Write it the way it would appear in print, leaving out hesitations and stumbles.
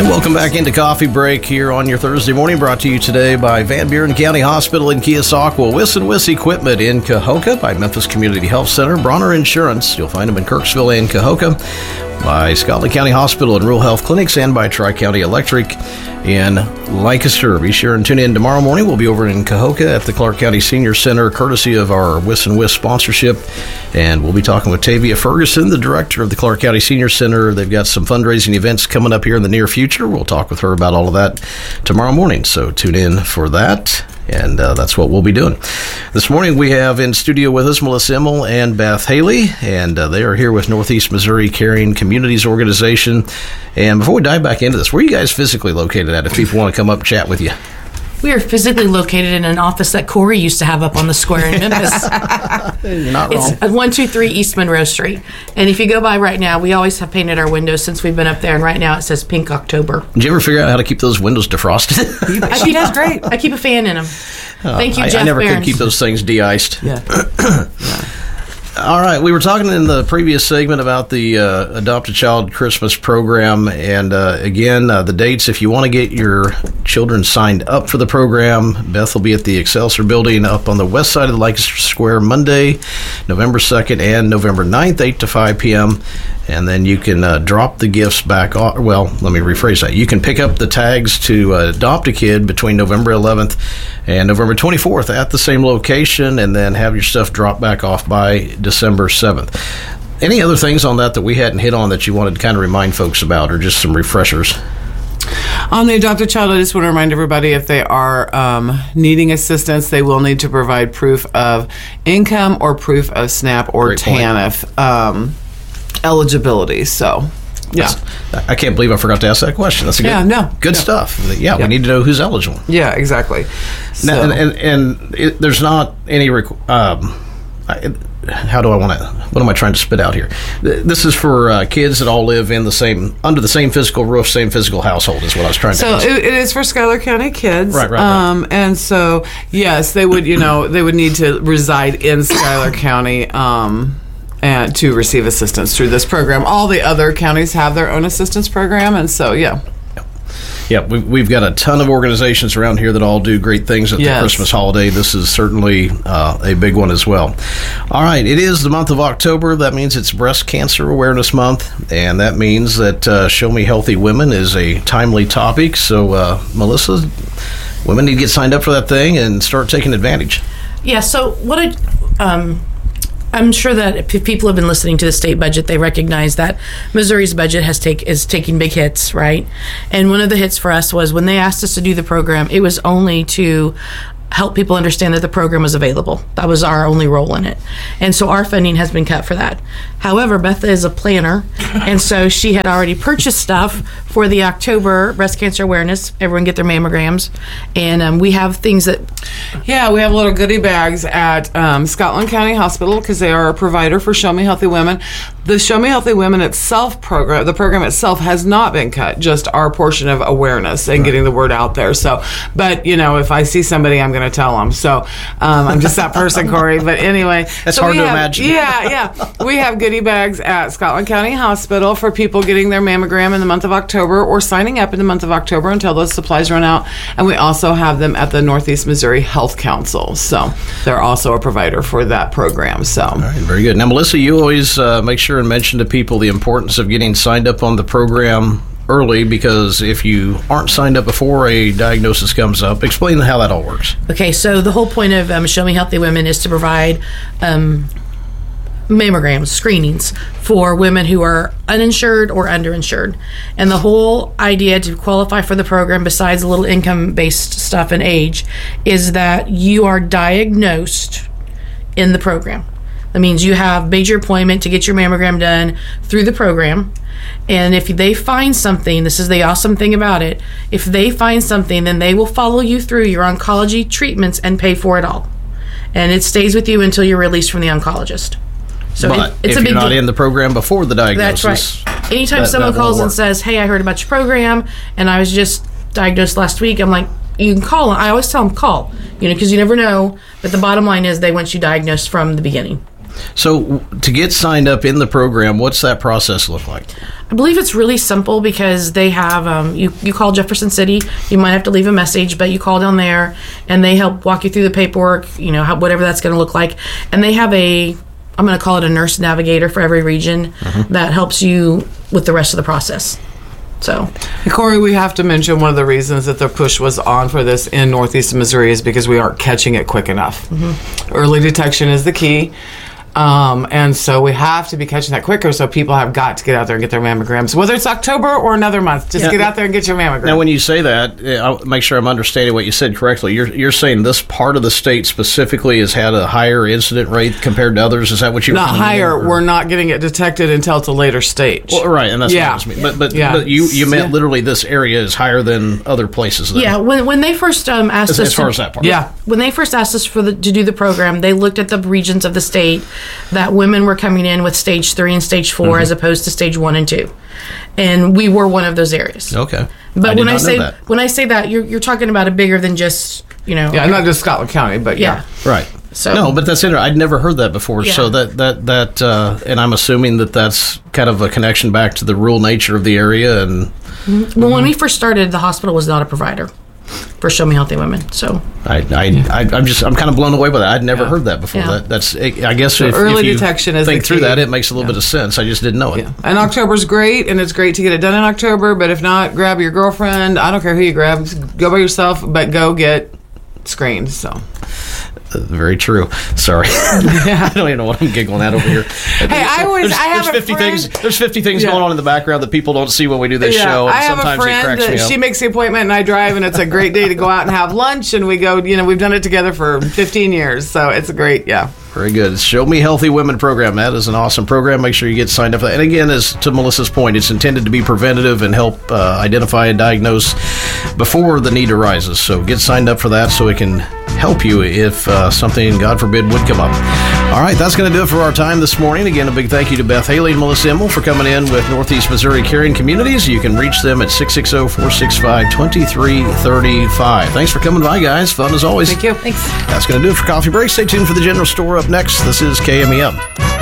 And welcome back into Coffee Break here on your Thursday morning, brought to you today by Van Buren County Hospital in Keosauqua, Wiss & Wiss Equipment in Cahokia, by Memphis Community Health Center, Bronner Insurance, you'll find them in Kirksville and Cahokia, by Scotland County Hospital and Rural Health Clinics, and by Tri-County Electric in Lancaster. Be sure and tune in tomorrow morning. We'll be over in Cahokia at the Clark County Senior Center, courtesy of our Wiss & Wiss sponsorship. And we'll be talking with Tavia Ferguson, the director of the Clark County Senior Center. They've got some fundraising events coming up here in the near future. We'll talk with her about all of that tomorrow morning. So tune in for that. And that's what we'll be doing. This morning we have in studio with us Melissa Immel and Beth Haley, and they are here with Northeast Missouri Caring Communities Organization. And before we dive back into this, where are you guys physically located at if people want to come up and chat with you? We are physically located in an office that Corey used to have up on the square in Memphis. You're not wrong. It's 123 East Monroe Street. And if you go by right now, we always have painted our windows since we've been up there. And right now it says Pink October. Did you ever figure out how to keep those windows defrosted? She does great. I keep a fan in them. Thank you, Jeff I never Behrens. could keep those things de-iced. Yeah. All right, we were talking in the previous segment about the Adopt a Child Christmas program, and again, the dates, if you want to get your children signed up for the program, Beth will be at the Excelsior Building up on the west side of the Lancaster Square Monday, November 2nd and November 9th, 8 to 5 p.m., and then you can drop the gifts back off. Well, let me rephrase that. You can pick up the tags to adopt a kid between November 11th and November 24th at the same location, and then have your stuff dropped back off by December 7th. Any other things on that we hadn't hit on that you wanted to kind of remind folks about, or just some refreshers? On the adopted child, I just want to remind everybody, if they are needing assistance, they will need to provide proof of income or proof of SNAP or TANF eligibility. So, yeah. I can't believe I forgot to ask that question. That's a good stuff. Yeah, we need to know who's eligible. Yeah, exactly. Now, and there's not any how do I want to, what am I trying to spit out here? This is for kids that all live in under the same physical roof, same physical household is what I was trying to ask. So it is for Schuyler County kids. Right. And so, yes, they would, they would need to reside in Schuyler County and to receive assistance through this program. All the other counties have their own assistance program, and so, yeah. Yeah, we've got a ton of organizations around here that all do great things at the Christmas holiday. This is certainly a big one as well. All right, it is the month of October. That means it's Breast Cancer Awareness Month, and that means that Show Me Healthy Women is a timely topic. So, Melissa, women need to get signed up for that thing and start taking advantage. Yeah, so what I'm sure that if people have been listening to the state budget, they recognize that Missouri's budget is taking big hits, right? And one of the hits for us was when they asked us to do the program, it was only to help people understand that the program was available. That was our only role in it. And so our funding has been cut for that. However, Beth is a planner, and so she had already purchased stuff for the October breast cancer awareness. Everyone get their mammograms. And we have things that... Yeah, we have little goodie bags at Scotland County Hospital because they are a provider for Show Me Healthy Women. The Show Me Healthy Women itself program, the program itself has not been cut, just our portion of awareness and getting the word out there. So, but, if I see somebody, I'm going to tell them. So I'm just that person, Corey. But anyway. That's hard to imagine. Yeah. We have goodie bags at Scotland County Hospital for people getting their mammogram in the month of October or signing up in the month of October until those supplies run out. And we also have them at the Northeast Missouri Health Council. So they're also a provider for that program. So. All right, very good. Now, Melissa, you always make sure and mention to people the importance of getting signed up on the program early, because if you aren't signed up before a diagnosis comes up, explain how that all works. Okay, so the whole point of Show Me Healthy Women is to provide mammograms, screenings for women who are uninsured or underinsured. And the whole idea to qualify for the program, besides a little income-based stuff and age, is that you are diagnosed in the program. That means you have made your appointment to get your mammogram done through the program. And if they find something, this is the awesome thing about it, if they find something, then they will follow you through your oncology treatments and pay for it all. And it stays with you until you're released from the oncologist. So but it's if a big you're not deal. in the program before the diagnosis... That's right. Anytime someone calls and says, hey, I heard about your program, and I was just diagnosed last week, I'm like, you can call. I always tell them, call, because you never know. But the bottom line is they want you diagnosed from the beginning. So to get signed up in the program, what's that process look like? I believe it's really simple because they have, you call Jefferson City, you might have to leave a message, but you call down there and they help walk you through the paperwork, whatever that's going to look like. And they have I'm going to call it a nurse navigator for every region that helps you with the rest of the process. So, Corey, we have to mention one of the reasons that the push was on for this in Northeast Missouri is because we aren't catching it quick enough. Early detection is the key. And so we have to be catching that quicker. So people have got to get out there and get their mammograms, whether it's October or another month. Just get out there and get your mammogram. Now, when you say that, I'll make sure I'm understanding what you said correctly. You're saying this part of the state specifically has had a higher incident rate compared to others. Is that what you're? Not higher. We're not getting it detected until it's a later stage. Well, right, and that's what I was meaning. But you meant literally this area is higher than other places. Then. Yeah. When they first asked us as far as that part. Yeah. When they first asked us to do the program, they looked at the regions of the state that women were coming in with stage 3 and stage 4 as opposed to stage 1 and 2, and we were one of those areas. Okay, but when I say that, you're talking about it bigger than just not just Scotland County, but right. So no, but that's interesting. I'd never heard that before. Yeah. So that and I'm assuming that's kind of a connection back to the rural nature of the area. And well, when we first started, the hospital was not a provider for Show Me Healthy Women. So I'm kind of blown away by that. I'd never heard that before. Yeah. That's I guess so if early you detection is think through that, it makes a little bit of sense. I just didn't know it. Yeah. And October's great, and it's great to get it done in October. But if not, grab your girlfriend. I don't care who you grab. Go by yourself, but go get screened. So. Very true. Sorry, I don't even know what I'm giggling at over here. Hey, there's 50 things. There's 50 things going on in the background that people don't see when we do this show. And I have a friend that she makes the appointment and I drive, and it's a great day to go out and have lunch. And we go. We've done it together for 15 years, so it's a great. Very good. Show Me Healthy Women program. That is an awesome program. Make sure you get signed up for that. And again, as to Melissa's point, it's intended to be preventative and help identify and diagnose before the need arises. So get signed up for that so it can help you if something, God forbid, would come up. All right, that's going to do it for our time this morning. Again, a big thank you to Beth Haley and Melissa Immel for coming in with Northeast Missouri Caring Communities. You can reach them at 660-465-2335. Thanks for coming by, guys. Fun as always. Thank you. Thanks. That's going to do it for Coffee Break. Stay tuned for the General Store up next. This is KMEM.